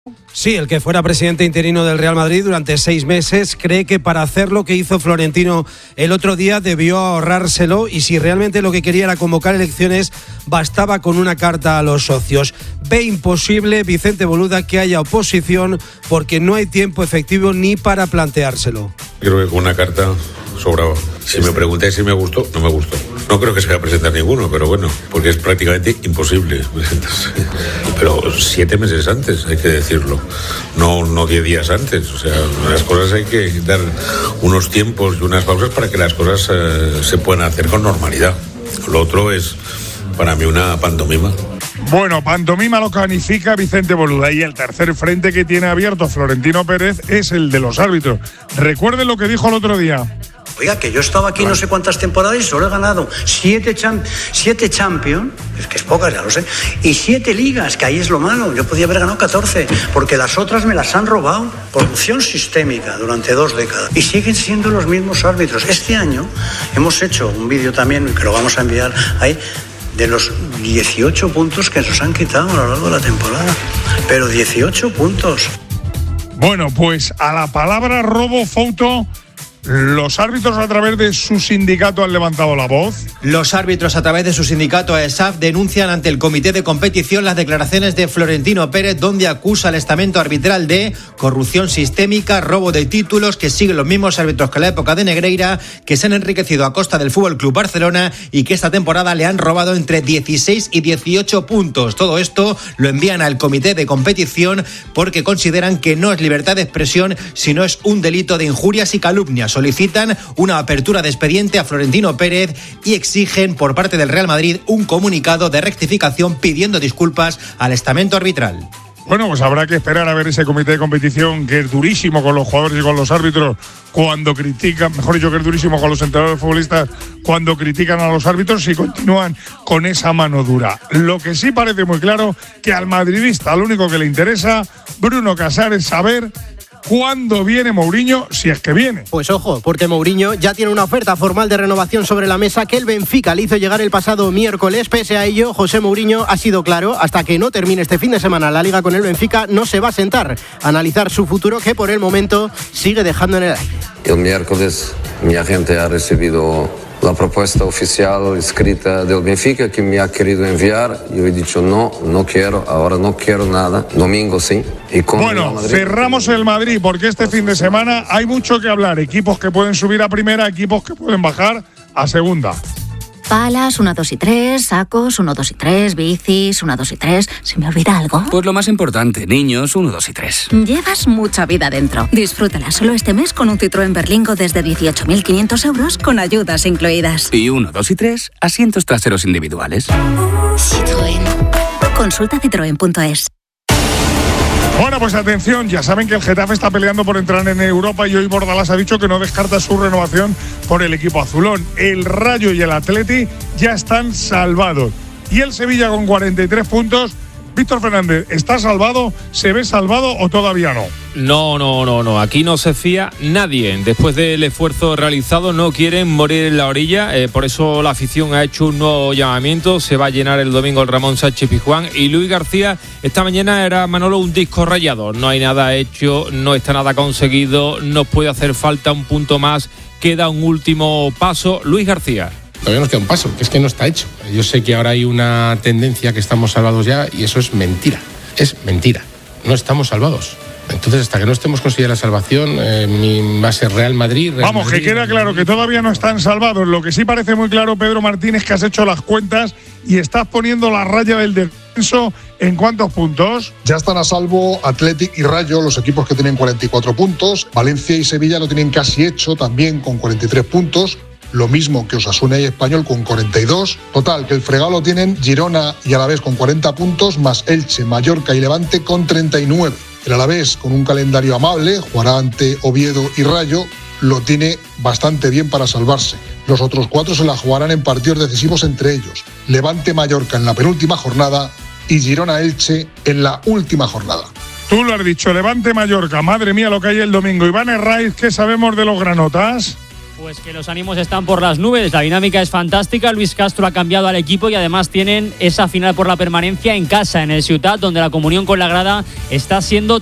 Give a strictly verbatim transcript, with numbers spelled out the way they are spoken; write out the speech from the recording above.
Sí, el que fuera presidente interino del Real Madrid durante seis meses cree que para hacer lo que hizo Florentino el otro día debió ahorrárselo, y si realmente lo que quería era convocar elecciones bastaba con una carta a los socios. Ve imposible, Vicente Boluda, que haya oposición porque no hay tiempo efectivo ni para planteárselo. Creo que con una carta sobraba. Si me preguntáis si me gustó, no me gustó. No creo que se vaya a presentar ninguno, pero bueno, porque es prácticamente imposible presentarse. Pero siete meses antes, hay que decirlo, no, no diez días antes. O sea, las cosas hay que dar unos tiempos y unas pausas para que las cosas eh, se puedan hacer con normalidad. Lo otro es, para mí, una pantomima. Bueno, pantomima lo califica Vicente Boluda, y el tercer frente que tiene abierto Florentino Pérez es el de los árbitros. Recuerden lo que dijo el otro día. Oiga, que yo he estado aquí no sé cuántas temporadas y solo he ganado siete, champ- siete Champions, es que es pocas, ya lo sé, y siete ligas, que ahí es lo malo. Yo podía haber ganado catorce, porque las otras me las han robado. Corrupción sistémica durante dos décadas. Y siguen siendo los mismos árbitros. Este año hemos hecho un vídeo también, que lo vamos a enviar ahí, de los dieciocho puntos que nos han quitado a lo largo de la temporada. Pero dieciocho puntos. Bueno, pues a la palabra robo, Fouto, los árbitros a través de su sindicato han levantado la voz. Los árbitros a través de su sindicato A E S A F denuncian ante el comité de competición las declaraciones de Florentino Pérez, donde acusa al estamento arbitral de corrupción sistémica, robo de títulos, que siguen los mismos árbitros que en la época de Negreira, que se han enriquecido a costa del F C Barcelona y que esta temporada le han robado entre dieciséis y dieciocho puntos. Todo esto lo envían al comité de competición porque consideran que no es libertad de expresión, sino es un delito de injurias y calumnias. Solicitan una apertura de expediente a Florentino Pérez y exigen por parte del Real Madrid un comunicado de rectificación pidiendo disculpas al estamento arbitral. Bueno, pues habrá que esperar a ver ese comité de competición, que es durísimo con los jugadores y con los árbitros cuando critican, mejor dicho, que es durísimo con los entrenadores futbolistas cuando critican a los árbitros, y continúan con esa mano dura. Lo que sí parece muy claro, que al madridista lo único que le interesa, Bruno Casares, saber ¿cuándo viene Mourinho, si es que viene? Pues ojo, porque Mourinho ya tiene una oferta formal de renovación sobre la mesa que el Benfica le hizo llegar el pasado miércoles. Pese a ello, José Mourinho ha sido claro: hasta que no termine este fin de semana la Liga con el Benfica, no se va a sentar a analizar su futuro, que por el momento sigue dejando en el aire. El miércoles mi agente ha recibido la propuesta oficial escrita del Benfica, que me ha querido enviar. Yo he dicho no, no quiero, ahora no quiero nada. Domingo sí. Y con bueno, cerramos el Madrid, porque este fin de semana hay mucho que hablar. Equipos que pueden subir a primera, equipos que pueden bajar a segunda. Palas, uno, dos y tres, sacos, uno, dos y tres, bicis, uno, dos y tres. ¿Se me olvida algo? Pues lo más importante, niños, uno, dos y tres. Llevas mucha vida dentro. Disfrútala solo este mes con un Citroën Berlingo desde dieciocho mil quinientos euros con ayudas incluidas. Y uno, dos y tres, asientos traseros individuales. Citroën. Consulta citroen punto es. Bueno, pues atención, ya saben que el Getafe está peleando por entrar en Europa, y hoy Bordalás ha dicho que no descarta su renovación por el equipo azulón. El Rayo y el Atleti ya están salvados. Y el Sevilla con cuarenta y tres puntos. Víctor Fernández, ¿está salvado? ¿Se ve salvado o todavía no? No, no, no, no. Aquí no se fía nadie. Después del esfuerzo realizado, no quieren morir en la orilla. Eh, por eso la afición ha hecho un nuevo llamamiento. Se va a llenar el domingo el Ramón Sánchez Pizjuán. Y Luis García, esta mañana era, Manolo, un disco rayado. No hay nada hecho, no está nada conseguido. Nos puede hacer falta un punto más. Queda un último paso. Luis García. Todavía nos queda un paso, que es que no está hecho. Yo sé que ahora hay una tendencia que estamos salvados ya, y eso es mentira. Es mentira. No estamos salvados. Entonces, hasta que no estemos consiguiendo la salvación, eh, mi, va a ser Real Madrid. Real Vamos, Madrid, que queda claro que todavía no están salvados. Lo que sí parece muy claro, Pedro Martínez, que has hecho las cuentas y estás poniendo la raya del descenso. ¿En cuántos puntos? Ya están a salvo Athletic y Rayo, los equipos que tienen cuarenta y cuatro puntos. Valencia y Sevilla lo tienen casi hecho, también con cuarenta y tres puntos. Lo mismo que Osasuna y Español con cuarenta y dos. Total, que el fregado lo tienen Girona y Alavés con cuarenta puntos, más Elche, Mallorca y Levante con treinta y nueve. El Alavés, con un calendario amable, jugará ante Oviedo y Rayo, lo tiene bastante bien para salvarse. Los otros cuatro se la jugarán en partidos decisivos entre ellos. Levante-Mallorca en la penúltima jornada y Girona-Elche en la última jornada. Tú lo has dicho, Levante-Mallorca. Madre mía lo que hay el domingo. Iván Herraiz, ¿qué sabemos de los granotas? Pues que los ánimos están por las nubes, la dinámica es fantástica, Luis Castro ha cambiado al equipo y además tienen esa final por la permanencia en casa, en el Ciutat, donde la comunión con la grada está siendo